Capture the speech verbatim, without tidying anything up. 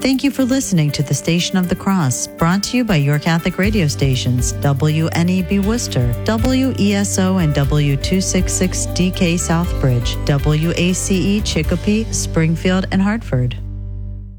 Thank you for listening to the Station of the Cross, brought to you by your Catholic radio stations, W N E B Worcester, W E S O and W two sixty-six D K Southbridge, W A C E Chicopee, Springfield, and Hartford.